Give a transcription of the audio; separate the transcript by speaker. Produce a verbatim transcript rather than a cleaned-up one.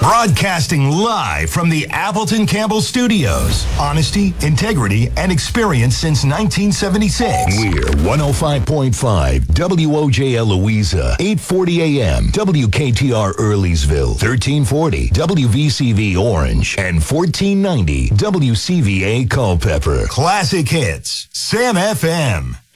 Speaker 1: Broadcasting live from the Appleton Campbell Studios. Honesty, integrity, and experience since nineteen seventy-six. We're one oh five point five W O J L Louisa, eight forty A M, W K T R Earlysville, thirteen forty W V C V Orange, and fourteen ninety W C V A Culpeper. Classic hits, Sam F M.